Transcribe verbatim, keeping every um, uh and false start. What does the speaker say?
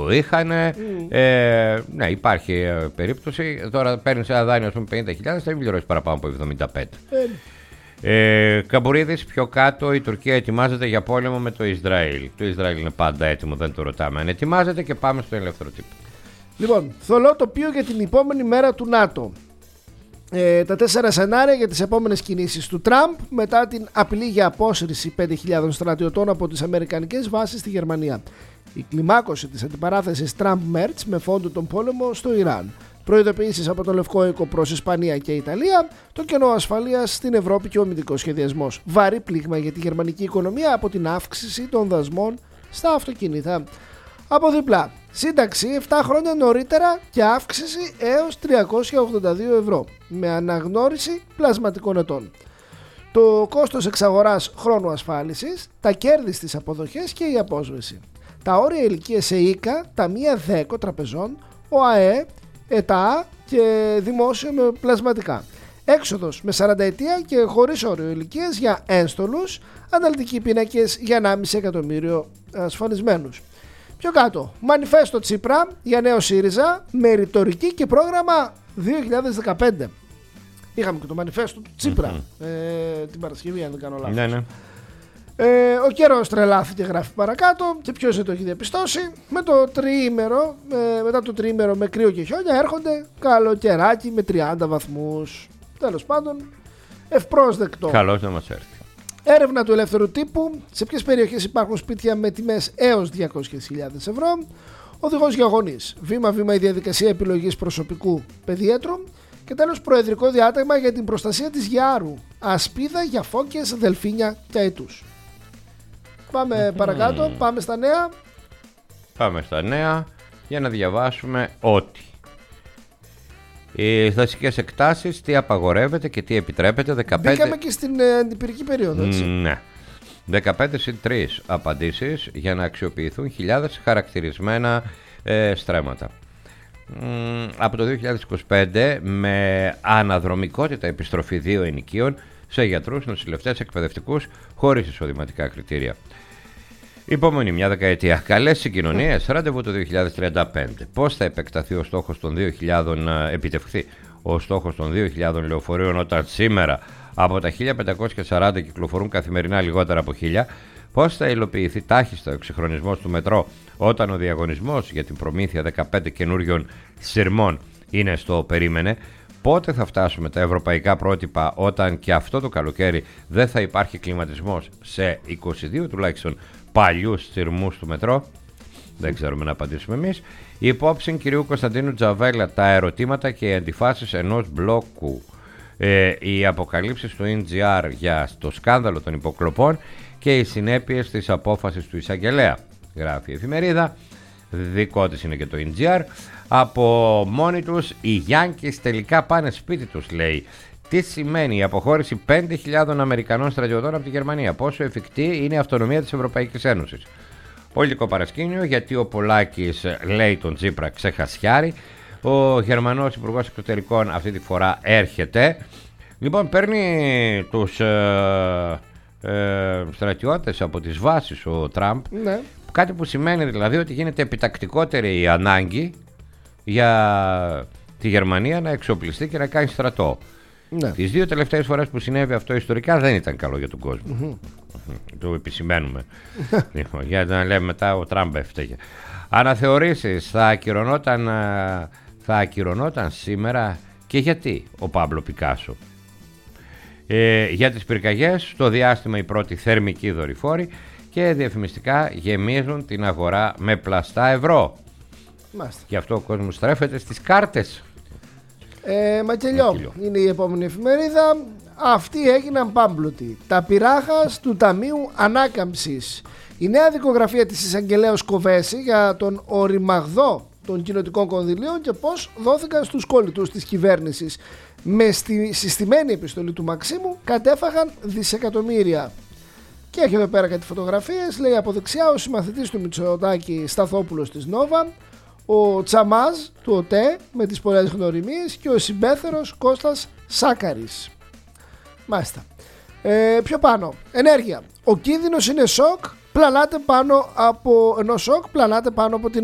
που είχαν. Mm. Ε, ναι, υπάρχει ε, περίπτωση. Τώρα παίρνεις ένα δάνειο με πενήντα χιλιάδες, θα μην πληρώσεις παραπάνω από εβδομήντα πέντε. Mm. Ε, Καμπουρίδης, πιο κάτω, η Τουρκία ετοιμάζεται για πόλεμο με το Ισραήλ. Το Ισραήλ είναι πάντα έτοιμο, δεν το ρωτάμε αν ετοιμάζεται, και πάμε στο ελεύθερο τύπο. Λοιπόν, θολό τοπίο για την επόμενη μέρα του ΝΑΤΟ. Ε, τα τέσσερα σενάρια για τις επόμενες κινήσεις του Τραμπ μετά την απειλή για απόσυρση πέντε χιλιάδες στρατιωτών από τις αμερικανικές βάσεις στη Γερμανία. Η κλιμάκωση της αντιπαράθεσης Τραμπ-Μέρτς με φόντο τον πόλεμο στο Ιράν. Προειδοποιήσεις από το Λευκό Οίκο προς Ισπανία και Ιταλία. Το κενό ασφαλείας στην Ευρώπη και ο αμυντικός σχεδιασμός. Βαρύ πλήγμα για τη γερμανική οικονομία από την αύξηση των δασμών στα αυτοκίνητα. Από δίπλα, σύνταξη επτά χρόνια νωρίτερα και αύξηση έως τριακόσια ογδόντα δύο ευρώ με αναγνώριση πλασματικών ετών. Το κόστος εξαγοράς χρόνου ασφάλισης, τα κέρδη στις αποδοχές και η απόσβεση. Τα όρια ηλικίας σε ΙΚΑ, ταμεία ΔΕΚΟ τραπεζών, ΟΑΕ, ΕΤΑ και δημόσιο με πλασματικά. Έξοδος με σαράντα ετία και χωρίς όριο ηλικίας για ένστολους, αναλυτικοί πίνακες για ενάμιση εκατομμύριο ασφαλισμένους. Πιο κάτω, μανιφέστο Τσίπρα για νέο ΣΥΡΙΖΑ με ρητορική και πρόγραμμα δύο χιλιάδες δεκαπέντε. Είχαμε και το μανιφέστο του Τσίπρα mm-hmm. ε, την Παρασκευή, αν δεν κάνω λάθος. Ναι, ναι. Ε, ο καιρός τρελάθηκε, γράφει παρακάτω, και ποιος δεν το έχει διαπιστώσει. Με το τριήμερο, ε, μετά το τριήμερο με κρύο και χιόνια έρχονται καλοκαιράκι με τριάντα βαθμούς. Τέλος πάντων, ευπρόσδεκτο. Καλώς να μας έρθει. Έρευνα του ελεύθερου τύπου. Σε ποιες περιοχές υπάρχουν σπίτια με τιμές έως διακόσιες χιλιάδες ευρώ. Οδηγός για γονείς. Βήμα-βήμα η διαδικασία επιλογής προσωπικού παιδιέτρου. Και τέλος, προεδρικό διάταγμα για την προστασία της Γιάρου. Ασπίδα για φώκες, δελφίνια και αετούς. Πάμε mm. παρακάτω, πάμε στα νέα. Πάμε στα νέα για να διαβάσουμε ότι οι δασικές εκτάσεις, τι απαγορεύεται και τι επιτρέπεται. δεκαπέντε... Μπήκαμε και στην ε, αντιπυρική περίοδο, έτσι. Ναι. δεκαπέντε συν τρία απαντήσεις για να αξιοποιηθούν χιλιάδες χαρακτηρισμένα ε, στρέμματα. Mm, από το δύο χιλιάδες είκοσι πέντε, με αναδρομικότητα επιστροφή δύο ενοικίων σε γιατρούς, νοσηλευτές, εκπαιδευτικούς χωρίς εισοδηματικά κριτήρια. Επόμενη μια δεκαετία. Καλές συγκοινωνίες, ραντεβού το δύο χιλιάδες τριάντα πέντε. Πώς θα επεκταθεί ο στόχος των δύο χιλιάδες, επιτευχθεί ο στόχος των δύο χιλιάδες λεωφορείων, όταν σήμερα από τα χίλια πεντακόσια σαράντα κυκλοφορούν καθημερινά λιγότερα από χίλια. Πώς θα υλοποιηθεί τάχιστα ο εξυγχρονισμός του μετρό, όταν ο διαγωνισμός για την προμήθεια δεκαπέντε καινούριων σειρμών είναι στο περίμενε. Πότε θα φτάσουμε τα ευρωπαϊκά πρότυπα, όταν και αυτό το καλοκαίρι δεν θα υπάρχει κλιματισμός σε είκοσι δύο τουλάχιστον παλιούς σειρμούς του μετρό. Δεν ξέρουμε να απαντήσουμε εμείς. Η υπόψη κυρίου Κωνσταντίνου Τζαβέλα, τα ερωτήματα και οι αντιφάσεις ενός μπλόκου. Ε, οι αποκαλύψεις του εν τζι αρ για το σκάνδαλο των υποκλοπών και οι συνέπειες της απόφασης του εισαγγελέα, γράφει η εφημερίδα. Δικό της είναι και το εν τζι αρ. Από μόνοι τους οι Γιάνκης τελικά πάνε σπίτι τους, λέει. Τι σημαίνει η αποχώρηση πέντε χιλιάδων Αμερικανών στρατιωτών από τη Γερμανία? Πόσο εφικτή είναι η αυτονομία της Ευρωπαϊκής Ένωσης? Πολιτικό παρασκήνιο, γιατί ο Πολάκης λέει τον Τσίπρα ξεχασιάρι. Ο Γερμανός Υπουργός Εξωτερικών αυτή τη φορά έρχεται. Λοιπόν, παίρνει τους ε, ε, στρατιώτες από τις βάσεις ο Τραμπ. Ναι. Κάτι που σημαίνει δηλαδή ότι γίνεται επιτακτικότερη η ανάγκη για τη Γερμανία να εξοπλιστεί και να κάνει στρατό. Ναι. Τις δύο τελευταίες φορές που συνέβη αυτό ιστορικά δεν ήταν καλό για τον κόσμο. Mm-hmm. Το επισημαίνουμε. Λοιπόν, για να λέμε μετά ο Τραμπ έφταιγε. Αναθεωρήσεις θα ακυρωνόταν, θα ακυρωνόταν σήμερα. Και γιατί ο Πάμπλο Πικάσο? Ε, για τις πυρκαγιές στο διάστημα οι πρώτοι θερμικοί δορυφόροι και διαφημιστικά γεμίζουν την αγορά με πλαστά ευρώ. Μάλιστα. Και αυτό ο κόσμος στρέφεται στις κάρτες. Ε, Μακελιό, Μακελιό είναι η επόμενη εφημερίδα. Αυτοί έγιναν πάμπλωτοι. Τα πειράχας του Ταμείου Ανάκαμψης. Η νέα δικογραφία της εισαγγελέως Κοβέση για τον οριμαγδό των κοινοτικών κονδυλίων και πώς δόθηκαν στους κόλλητους της κυβέρνησης. Με στη συστημένη επιστολή του Μαξίμου κατέφαγαν δισεκατομμύρια. Και έχει εδώ πέρα κάτι φωτογραφίες. Λέει από δεξιά ο συμμαθητής του Μητσοτάκη Σταθόπουλος της Νόβα, ο Τσαμάζ του ΟΤΕ με τις πολλές γνωριμίες και ο συμπέθερος Κώστας Σάκαρης. Μάλιστα. Ε, πιο πάνω, ενέργεια. Ο κίνδυνος είναι σοκ, πλανάται πάνω από, ενώ σοκ πλανάται πάνω από την